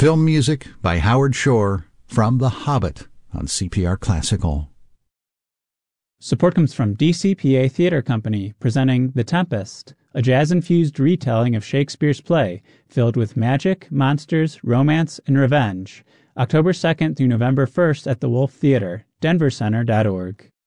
Film music by Howard Shore from The Hobbit on CPR Classical. Support comes from DCPA Theatre Company, presenting The Tempest, a jazz-infused retelling of Shakespeare's play filled with magic, monsters, romance, and revenge. October 2nd through November 1st at the Wolf Theatre, denvercenter.org.